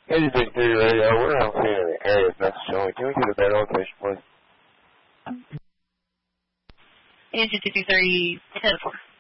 Hey, Big 3 Radio, we're on the area message showing. Can we get a better location, please? Engine 223, 10-4.